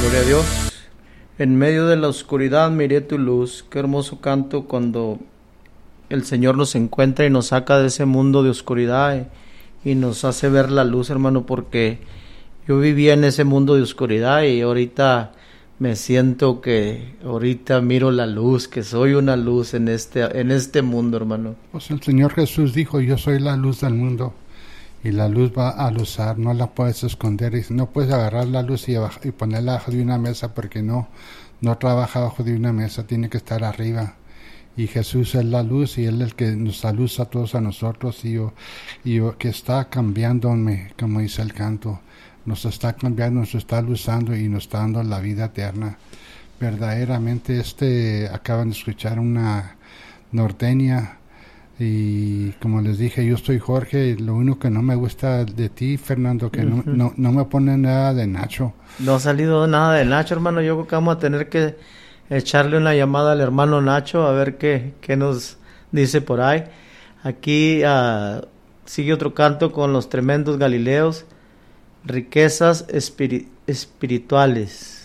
Gloria a Dios. En medio de la oscuridad miré tu luz. Qué hermoso canto cuando el Señor nos encuentra y nos saca de ese mundo de oscuridad y nos hace ver la luz, hermano, porque yo vivía en ese mundo de oscuridad y ahorita me siento que ahorita miro la luz, que soy una luz en este mundo, hermano. Pues el Señor Jesús dijo, yo soy la luz del mundo. Y la luz va a luzar, no la puedes esconder. Y no puedes agarrar la luz y ponerla abajo de una mesa, porque no trabaja abajo de una mesa, tiene que estar arriba. Y Jesús es la luz y Él es el que nos da luz a todos a nosotros. Y yo que está cambiándome, como dice el canto, nos está cambiando, nos está luzando y nos está dando la vida eterna. Verdaderamente acaban de escuchar una norteña. Y como les dije, yo soy Jorge. Lo único que no me gusta de ti, Fernando, que no me pone nada de Nacho. No ha salido nada de Nacho, hermano. Yo creo que vamos a tener que echarle una llamada al hermano Nacho a ver qué nos dice por ahí. Aquí sigue otro canto con los tremendos Galileos, riquezas espirituales.